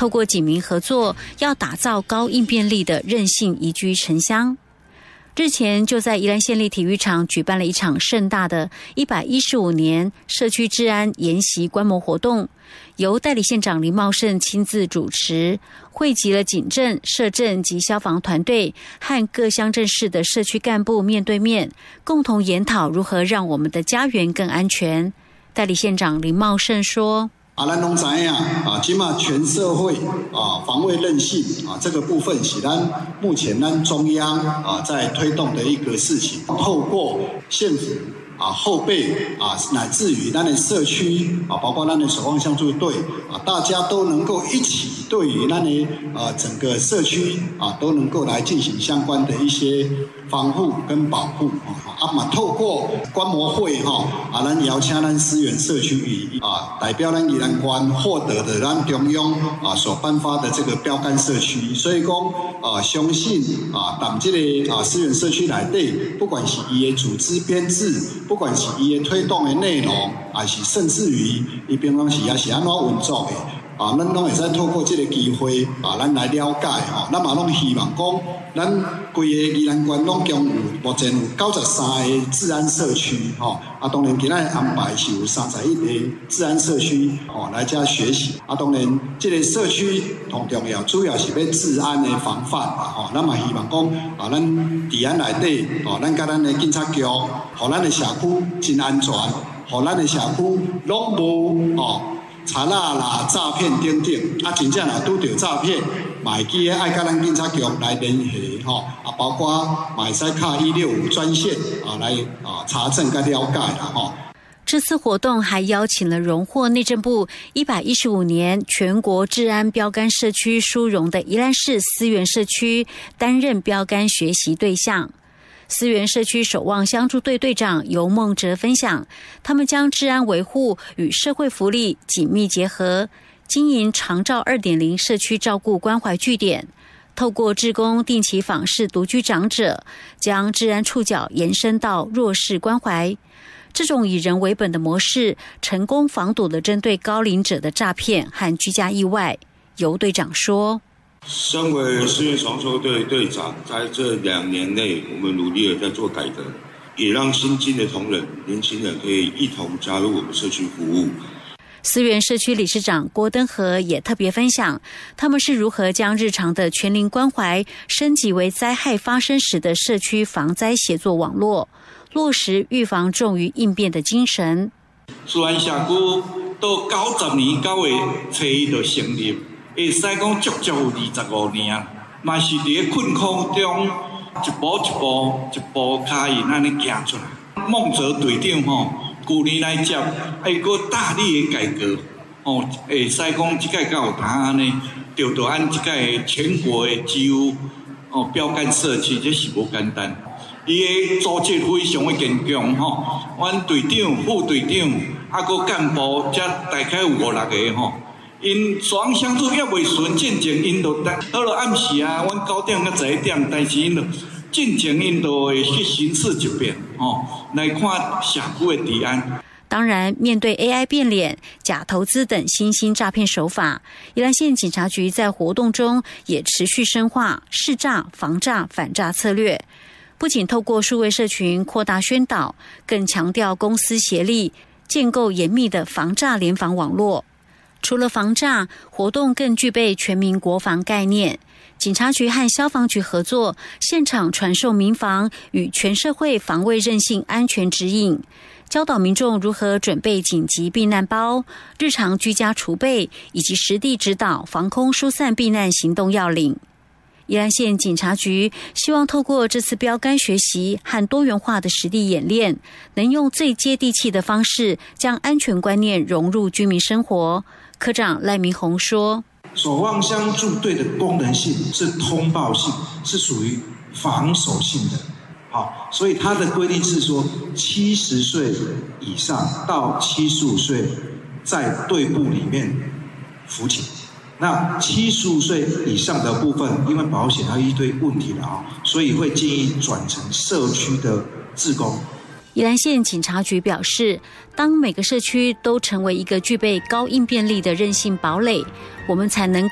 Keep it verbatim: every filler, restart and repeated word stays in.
透过警民合作，要打造高应变力的韧性宜居城乡。日前就在宜兰县立体育场举办了一场盛大的一百一十五年社区治安研习观摩活动，由代理县长林茂胜亲自主持，汇集了警政、社政及消防团队和各乡镇市的社区干部面对面，共同研讨如何让我们的家园更安全。代理县长林茂胜说， 啊，咱拢知影啊，今嘛全社会啊防卫韧性啊这个部分是咱目前咱中央啊在推动的一个事情，透过县府啊后备啊乃至于咱的社区啊，包括咱的守望相助队啊，大家都能够一起对于咱的啊整个社区啊都能够来进行相关的一些防护跟保护啊，啊嘛透过观摩会哈啊，咱邀请咱思源社区与啊代表咱宜兰县获得的咱中央啊所颁发的这个标杆社区，所以讲啊相信啊咱这个啊思源社区内底，不管是伊的组织编制，不管是伊的推动的内容，还是甚至于伊平常时也是安怎运作的。啊，咱拢会使透过这个机会啊，咱来了解吼。咱嘛拢希望讲，咱规个宜兰县拢共有目前有九十三个治安社区吼。啊，当然今仔安排是有三十一个治安社区吼来遮学习。啊，当然这个社区同重要，主要是要治安的防范嘛吼。咱嘛希望讲啊，咱治安内底吼，咱甲咱的警察局，互咱的社区真安全，互咱的社区拢无哦。查啦啦、诈骗等等，啊，真正若拄到诈骗，嘛会记得爱甲咱警察局来联系吼，啊，包括嘛会使敲一六五专线啊来啊查证甲了解啦吼。 这次活动还邀请了荣获内政部一百一十五年全国治安标杆社区殊荣的宜兰市思源社区担任标杆学习对象。思源社区守望相助队队长尤梦哲分享，他们将治安维护与社会福利紧密结合，经营长照 二点零 社区照顾关怀据点，透过志工定期访视独居长者，将治安触角延伸到弱势关怀。这种以人为本的模式，成功防堵了针对高龄者的诈骗和居家意外。尤队长说， 身为思源防救队队长，在这两年内，我们努力的在做改革，也让新进的同仁、年轻人可以一同加入我们社区服务。 思源社区理事长郭登和也特别分享，他们是如何将日常的全龄关怀升级为灾害发生时的社区防灾协作网络，落实预防重于应变的精神。 思源社区到九十年九月初一就成立。会使讲足足有二十五年，嘛是伫咧困苦中一步一步、一步脚印安尼行出来。孟哲队长吼，旧年来接，还佫大力的改革，吼，会使讲即届较有当安尼，着着按即届全国的几乎哦标杆社区，这是无简单。伊的组织非常的坚强吼，阮队长、副队长，啊佫干部，才大概有五六个吼。因双相助也未顺，进前因就到了暗时啊，阮九点到十一点，但是因就进前因就会去巡视一遍，吼，来看社区的治安。 当然，面对 A I 变脸、假投资等新兴诈骗手法，宜兰县警察局在活动中也持续深化识诈、防诈、反诈策略，不仅透过数位社群扩大宣导，更强调公私协力，建构严密的防诈联防网络。除了防诈，活动更具备全民国防概念。警察局和消防局合作，现场传授民防与全社会防卫韧性安全指引，教导民众如何准备紧急避难包、日常居家储备，以及实地指导防空疏散避难行动要领。宜兰县警察局希望透过这次标杆学习和多元化的实地演练，能用最接地气的方式，将安全观念融入居民生活。科长赖明宏说， 守望相助队的功能性是通报性，是属于防守性的。好，所以它的规定是说，七十岁以上到七十五岁在队部里面服勤。那七十五岁以上的部分，因为保险还有一堆问题了啊，所以会建议转成社区的志工。 宜兰县警察局表示，当每个社区都成为一个具备高应变力的韧性堡垒，我们才能